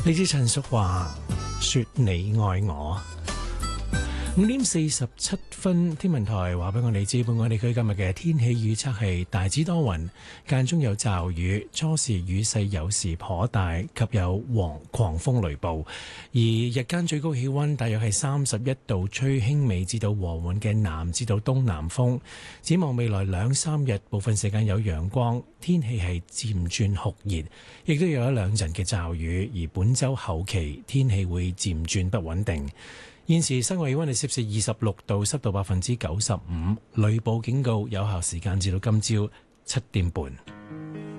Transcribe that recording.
嚟自陳淑華說你愛我。5:47，天文台話俾我哋知，本港地區今日嘅天氣預測係大致多雲，間中有驟雨，初時雨勢有時頗大，及有狂風雷暴。而日間最高氣溫大約係31度，吹輕微至到和緩嘅南至到東南風。展望未來2-3日，部分時間有陽光，天氣係漸轉酷熱，亦都有一兩陣嘅驟雨。而本週後期天氣會漸轉不穩定。現時室外氣溫係攝氏26度，濕度95%，雷暴警告有效時間至到今朝7點半。